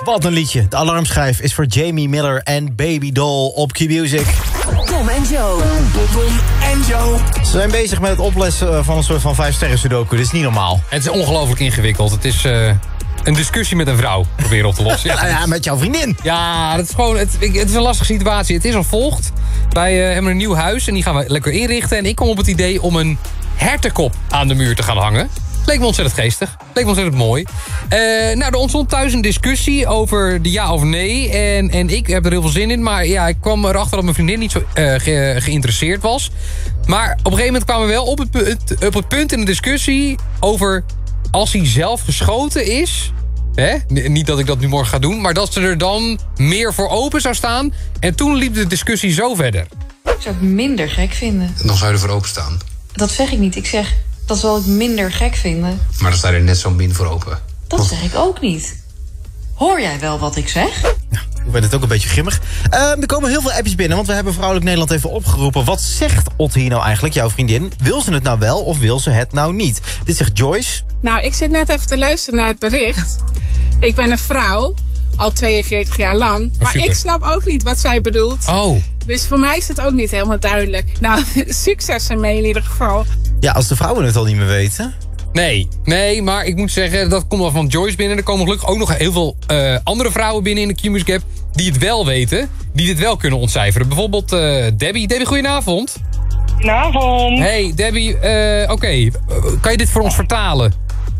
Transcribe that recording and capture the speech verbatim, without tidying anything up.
Wat een liedje. De alarmschijf is voor Jamie Miller en Baby Doll op Q-Music. Tom en Joe. Tom en Joe. Ze zijn bezig met het oplessen van een soort van vijf sterren sudoku. Dit is niet normaal. Het is ongelooflijk ingewikkeld. Het is uh, een discussie met een vrouw proberen op te lossen. Ja, ja, met jouw vriendin. Ja, dat is gewoon, het, het is een lastige situatie. Het is als volgt. Wij uh, hebben een nieuw huis en die gaan we lekker inrichten. En ik kom op het idee om een hertenkop aan de muur te gaan hangen. Leek me ontzettend geestig. Leek me ontzettend mooi. Uh, nou, er ontstond thuis een discussie over de ja of nee. En, en ik heb er heel veel zin in. Maar ja, ik kwam erachter dat mijn vriendin niet zo uh, ge, geïnteresseerd was. Maar op een gegeven moment kwamen we wel op het, punt, op het punt in de discussie over als hij zelf geschoten is. Hè? Niet dat ik dat nu morgen ga doen. Maar dat ze er dan meer voor open zou staan. En toen liep de discussie zo verder. Ik zou het minder gek vinden. Dan zou je ervoor openstaan. Dat zeg ik niet. Ik zeg, dat zal ik minder gek vinden. Maar dan sta je er net zo min voor open. Dat zeg ik ook niet. Hoor jij wel wat ik zeg? Ja, ik ben het ook een beetje grimmig. Uh, er komen heel veel appjes binnen, want we hebben Vrouwelijk Nederland even opgeroepen. Wat zegt Otte hier nou eigenlijk, jouw vriendin? Wil ze het nou wel of wil ze het nou niet? Dit zegt Joyce. Nou, ik zit net even te luisteren naar het bericht. Ik ben een vrouw, al tweeënveertig jaar lang. Maar super. Ik snap ook niet wat zij bedoelt. Oh. Dus voor mij is het ook niet helemaal duidelijk. Nou, succes ermee in ieder geval. Ja, als de vrouwen het al niet meer weten. Nee, nee, maar ik moet zeggen, dat komt wel van Joyce binnen. Er komen gelukkig ook nog heel veel uh, andere vrouwen binnen in de Q-Music app die het wel weten, die dit wel kunnen ontcijferen. Bijvoorbeeld uh, Debbie. Debbie, goedenavond. Goedenavond. Hey, Debbie, uh, oké, okay. kan je dit voor ons vertalen?